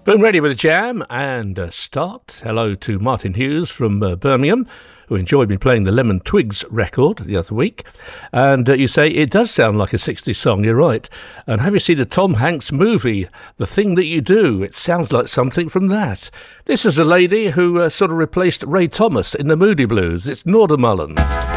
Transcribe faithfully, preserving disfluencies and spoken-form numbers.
Boom ready with a jam and a start. Hello to Martin Hughes from uh, Birmingham, who enjoyed me playing the Lemon Twigs record the other week. And uh, you say, it does sound like a sixties song, you're right. And have you seen the Tom Hanks movie, The Thing That You Do? It sounds like something from that. This is a lady who uh, sort of replaced Ray Thomas in the Moody Blues. It's Norda Mullen.